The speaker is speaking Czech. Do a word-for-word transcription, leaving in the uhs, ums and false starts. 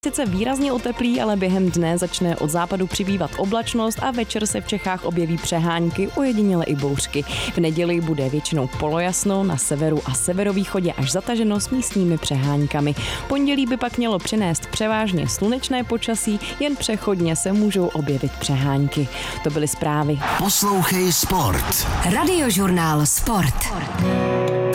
Sice výrazně oteplí, ale během dne začne od západu přibývat oblačnost a večer se v Čechách objeví přehánky, ojediněle i bouřky. V neděli bude většinou polojasno, na severu a severovýchodě až zataženo s místními přeháňkami. Pondělí by pak mělo přinést převážně slunečné počasí, jen přechodně se můžou objevit přehánky. To byly zprávy. Poslouchej Sport. Radiožurnál Sport.